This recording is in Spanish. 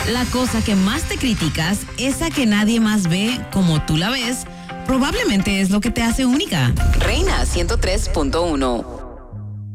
La cosa que más te criticas, esa que nadie más ve como tú la ves, probablemente es lo que te hace única. Reina 103.1.